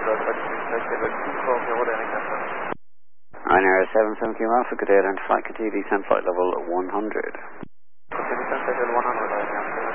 Ryanair 77 Kilo Alpha, good day, identify, continue descend flight level 100. Continue descend flight level 100,